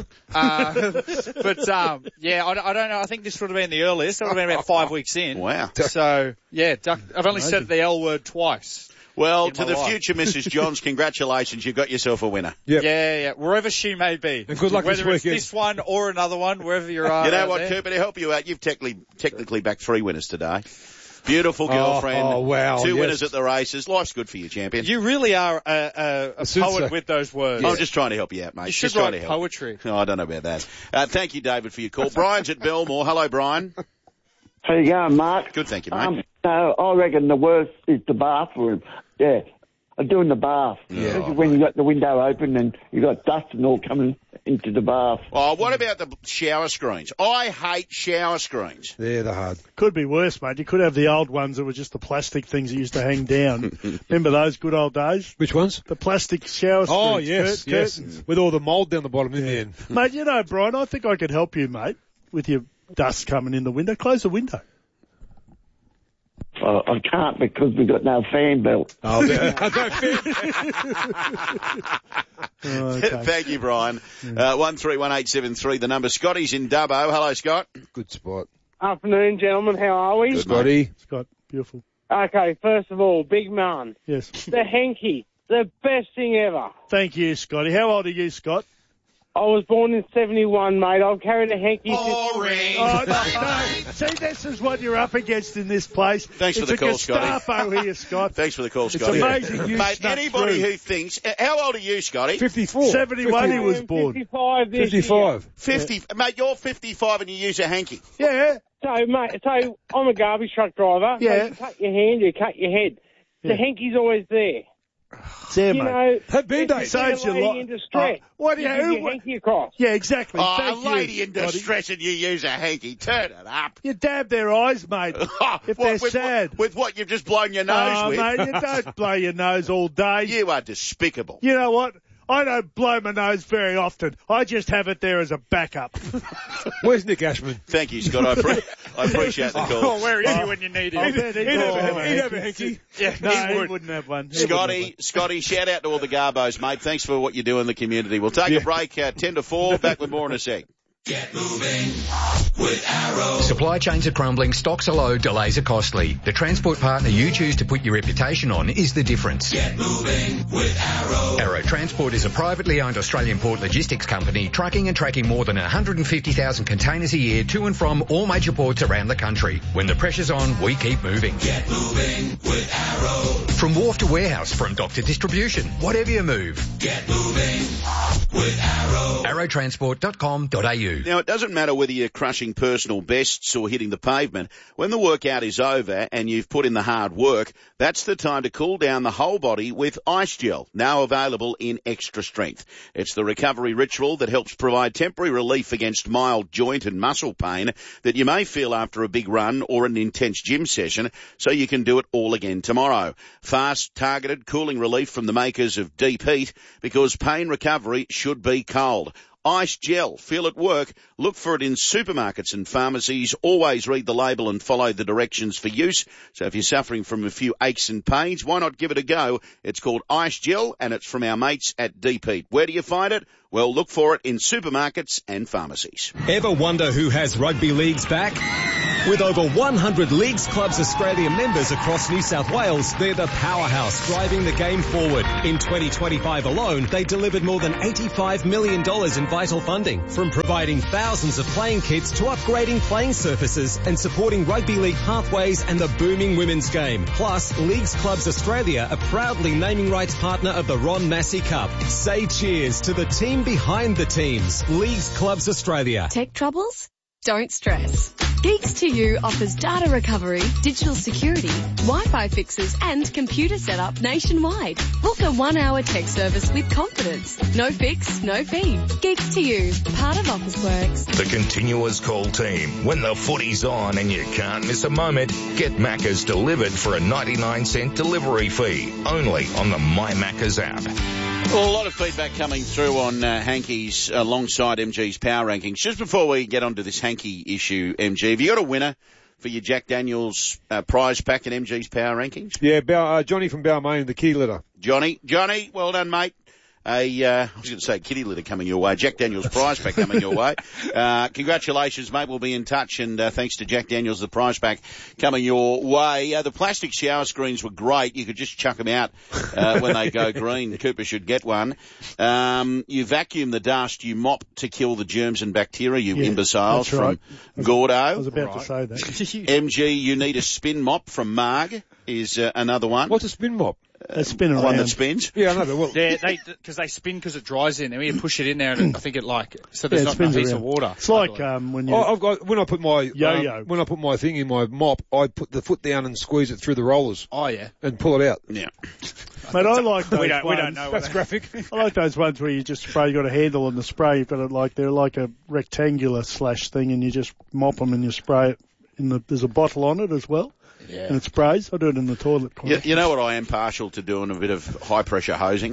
But I don't know. I think this would have been the earliest. It would have been about 5 weeks in. Wow. So, I've only said the L word twice. Well, to the future Mrs. Johns, congratulations. You got yourself a winner. Yep. Yeah. Wherever she may be. And good luck Whether this weekend. Whether it's this one or another one, wherever you are. You know what, Cooper, to help you out, you've technically backed 3 winners today. Beautiful girlfriend. Oh, wow. 2 winners at the races. Life's good for you, champion. You really are a poet with those words. I'm just trying to help you out, mate. You should write poetry. No, I don't know about that. Thank you, David, for your call. Brian's at Belmore. Hello, Brian. How you going, Mark? Good, thank you, mate. I reckon the worst is the bathroom. Yeah. Doing the bath. Yeah. Especially when you got the window open and you got dust and all coming into the bath. Oh, what about the shower screens? I hate shower screens. Yeah, they're hard. Could be worse, mate. You could have the old ones that were just the plastic things that used to hang down. Remember those good old days? Which ones? The plastic shower screens. Oh, yes. Curtains. With all the mould down the bottom in the end. Mate, you know, Brian, I think I could help you, mate, with your dust coming in the window. Close the window. I can't because we've got no fan belt. Oh, okay. Thank you, Brian. 131873, the number. Scotty's in Dubbo. Hello, Scott. Good spot. Afternoon, gentlemen. How are we? Good, Scotty. Scott, beautiful. Okay, first of all, big man. Yes. The hanky, the best thing ever. Thank you, Scotty. How old are you, Scott? I was born in 71, mate. I've carried a hanky since... Oh, no. See, this is what you're up against in this place. Thanks for the call, Scotty. It's a Gestapo here, Scott. Thanks for the call, Scotty. It's amazing you Mate, anybody who thinks... How old are you, Scotty? 54. 71 he was born. 55 this 55. year. 50. Yeah. Mate, you're 55 and you use a hanky. Yeah. So, mate, I'm a garbage truck driver. Yeah. So you cut your hand, you cut your head. The hanky's always there. There, you mate. know, that B-Day saves your life. In distress, what do you hanky across? Yeah, exactly. A lady in distress and you use a hanky. Turn it up. You dab their eyes, mate. If they're sad. With what you've just blown your nose with. Mate, you don't blow your nose all day. You are despicable. You know what? I don't blow my nose very often. I just have it there as a backup. Where's Nick Ashman? Thank you, Scott. I appreciate the call. Oh, where is he when you need him? He'd have a hanky. Yeah, no, he wouldn't have one. Scotty, shout out to all the Garbos, mate. Thanks for what you do in the community. We'll take a break, 10 to 4. Back with more in a sec. Get moving with Arrow. Supply chains are crumbling, stocks are low, delays are costly. The transport partner you choose to put your reputation on is the difference. Get moving with Arrow. Arrow Transport is a privately owned Australian port logistics company trucking and tracking more than 150,000 containers a year to and from all major ports around the country. When the pressure's on, we keep moving. Get moving with Arrow. From wharf to warehouse, from dock to distribution, whatever you move. Get moving with Arrow. Arrowtransport.com.au. you. Now, it doesn't matter whether you're crushing personal bests or hitting the pavement. When the workout is over and you've put in the hard work, that's the time to cool down the whole body with Ice Gel, now available in extra strength. It's the recovery ritual that helps provide temporary relief against mild joint and muscle pain that you may feel after a big run or an intense gym session, so you can do it all again tomorrow. Fast, targeted cooling relief from the makers of Deep Heat, because pain recovery should be cold. Ice Gel. Feel it work. Look for it in supermarkets and pharmacies. Always read the label and follow the directions for use. So if you're suffering from a few aches and pains, why not give it a go? It's called Ice Gel, and it's from our mates at Deep Heat. Where do you find it? Well, look for it in supermarkets and pharmacies. Ever wonder who has rugby leagues back? With over 100 Leagues Clubs Australia members across New South Wales, they're the powerhouse driving the game forward. In 2025 alone, they delivered more than $85 million in vital funding, from providing thousands of playing kits to upgrading playing surfaces and supporting rugby league pathways and the booming women's game. Plus, Leagues Clubs Australia are proudly naming rights partner of the Ron Massey Cup. Say cheers to the team behind the teams. Leagues Clubs Australia. Tech troubles? Don't stress. Geeks2U offers data recovery, digital security, Wi-Fi fixes and computer setup nationwide. Book a 1-hour tech service with confidence. No fix, no fee. Geeks2U, part of Officeworks. The continuous call team. When the footy's on and you can't miss a moment, get Macca's delivered for a 99-cent delivery fee. Only on the My Macca's app. Well, a lot of feedback coming through on Hankey's alongside MG's power rankings. Just before we get onto this Hankey issue, MG, have you got a winner for your Jack Daniels prize pack in MG's power rankings? Yeah, Johnny from Balmain, the kitty litter. Johnny, well done, mate. I was going to say kitty litter coming your way. Jack Daniels prize pack coming your way. Congratulations, mate. We'll be in touch, and thanks to Jack Daniels, the prize pack coming your way. The plastic shower screens were great. You could just chuck them out when they go green. Cooper should get one. You vacuum the dust. You mop to kill the germs and bacteria, you imbeciles, from Gordo. I was about to say that. MG, you need a spin mop from Marg is another one. What's a spin mop? A spin around. One that spins? Yeah, I know, but well. Yeah, because they spin because it dries in. And when you push it in there, and I think it so there's not a piece of water. It's like when you. When I put my yo-yo. When I put my thing in my mop, I put the foot down and squeeze it through the rollers. Oh yeah. And pull it out. Yeah. Mate, I like those we don't know. That's graphic. I like those ones where you just spray. You got a handle on the spray. You've got it they're like a rectangular slash thing, and you just mop them and you spray it. There's a bottle on it as well. Yeah. And it sprays. I do it in the toilet. You know what I am partial to doing? A bit of high pressure hosing.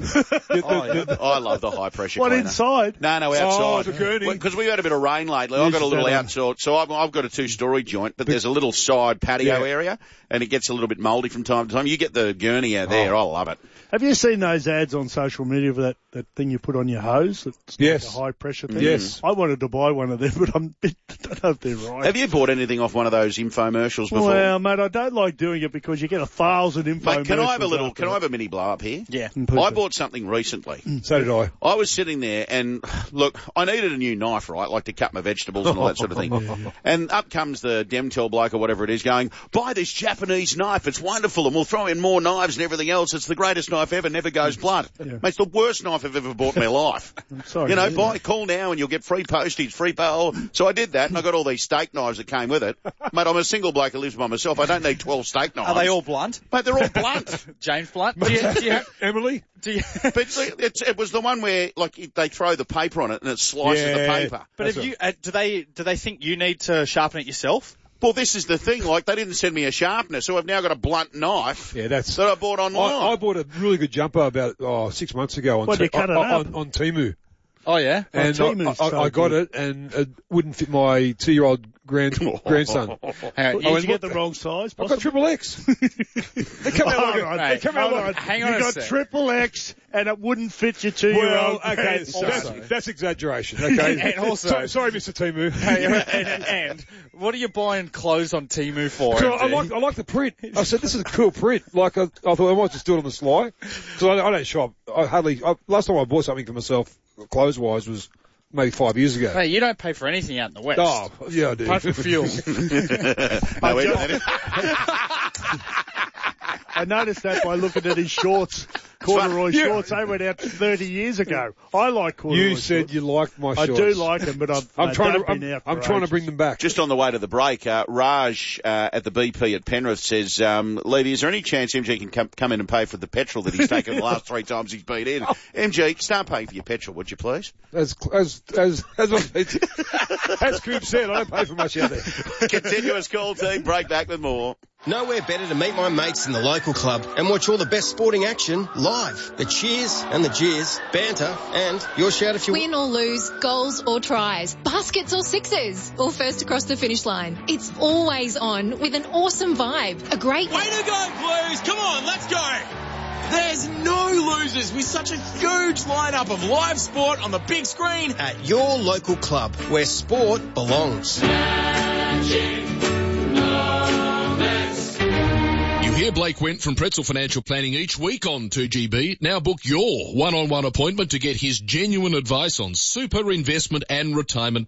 I love the high pressure cleaner. Inside? No, outside. Oh, the gurney. Because we've had a bit of rain lately. I've got a little outside. So I've got a 2-story joint, but there's a little side patio area, and it gets a little bit mouldy from time to time. You get the gurney out there. I love it. Have you seen those ads on social media for that thing you put on your hose? It's like a high pressure thing. Yes. I wanted to buy one of them, but I don't know if they're right. Have you bought anything off one of those infomercials before? Well, mate, I don't like doing it because you get 1,000 infomercials. Mate, can I have a mini blow up here? Yeah. I bought something recently. So did I. I was sitting there and look, I needed a new knife, right? Like to cut my vegetables and all that sort of thing. And up comes the Demtel bloke or whatever it is going, buy this Japanese knife. It's wonderful and we'll throw in more knives and everything else. It's the greatest knife ever. Never goes blunt. Yeah. Mate, it's the worst knife I've ever bought in my life. I'm sorry. Call now and you'll get free postage, free poll. So I did that and I got all these steak knives that came with it. Mate, I'm a single bloke who lives by myself. I don't need 12 steak knives. Are they all blunt? Mate, they're all blunt. James Blunt? Do you Emily? But see, it was the one where they throw the paper on it and it slices the paper. But do they think you need to sharpen it yourself? Well, this is the thing. They didn't send me a sharpener, so I've now got a blunt knife. Yeah, that I bought online. I bought a really good jumper about 6 months ago on Temu. Oh yeah, and I got it, and it wouldn't fit my 2-year-old grandson. Did you get the wrong size? I got XXX. They come out like hang on, you got XXX, and it wouldn't fit your 2-year-old. Well, okay, that's exaggeration. Okay, and also, sorry, Mr. Temu. and what are you buying clothes on Temu for? I like the print. I said this is a cool print. I thought I might just do it on the sly because I don't shop. Last time I bought something for myself, clothes-wise, was maybe 5 years ago. Hey, you don't pay for anything out in the West. Oh, yeah, I do. Apart from fuel. I noticed that by looking at his shorts. corduroy shorts. They went out 30 years ago. I like corduroy shorts. You said you liked my shorts. I do like them, but I'm trying to bring them back. Just on the way to the break, Raj at the BP at Penrith says, Levy, is there any chance MG can come in and pay for the petrol that he's taken the last 3 times he's been in? MG, start paying for your petrol, would you please? As Coop said, I don't pay for much out there. Continuous call team, break back with more. Nowhere better to meet my mates in the local club and watch all the best sporting action live. The cheers and the jeers, banter, and your shout if you win or lose, goals or tries, baskets or sixes, or first across the finish line. It's always on with an awesome vibe. A great way to go, Blues! Come on, let's go! There's no losers with such a huge lineup of live sport on the big screen at your local club where sport belongs. You hear Blake Went from Pretzel Financial Planning each week on 2GB. Now book your one-on-one appointment to get his genuine advice on super investment and retirement